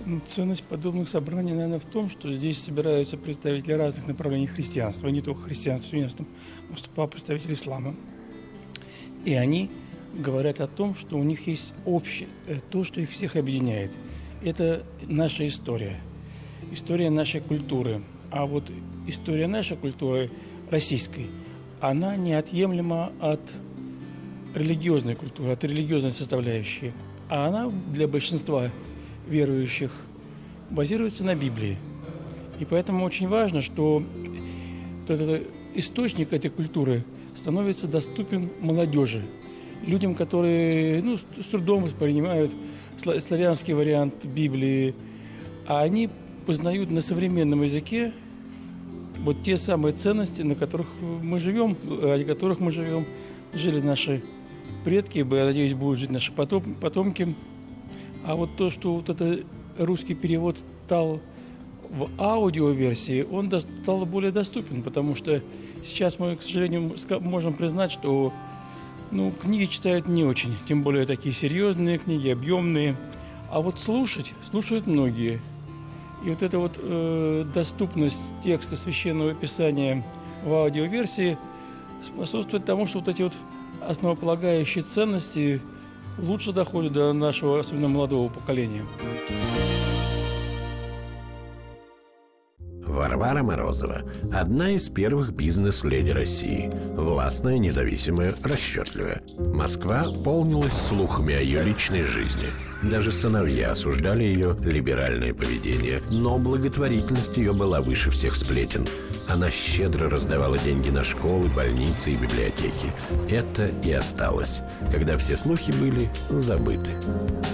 Ценность подобных собраний, наверное, в том, что здесь собираются представители разных направлений христианства, не только христианства, там выступал представитель ислама. И они говорят о том, что у них есть общее, то, что их всех объединяет. Это наша история нашей культуры. А вот история нашей культуры, российской, она неотъемлема от религиозной культуры, от религиозной составляющей. А она для большинства верующих базируется на Библии. И поэтому очень важно, что этот источник этой культуры становится доступен молодежи, людям, которые с трудом воспринимают славянский вариант Библии, а они познают на современном языке вот те самые ценности, на которых мы живем, ради которых мы живем, жили наши предки, я надеюсь, будут жить наши потомки. А вот то, что вот этот русский перевод стал в аудиоверсии, он стал более доступен, потому что сейчас мы, к сожалению, можем признать, что книги читают не очень, тем более такие серьезные книги, объемные. А вот слушают многие. И вот эта вот доступность текста Священного Писания в аудиоверсии способствует тому, что вот эти вот основополагающие ценности лучше доходят до нашего, особенно молодого поколения. Варвара Морозова – одна из первых бизнес-леди России. Властная, независимая, расчетливая. Москва полнилась слухами о ее личной жизни. Даже сыновья осуждали ее либеральное поведение. Но благотворительность ее была выше всех сплетен. Она щедро раздавала деньги на школы, больницы и библиотеки. Это и осталось, когда все слухи были забыты.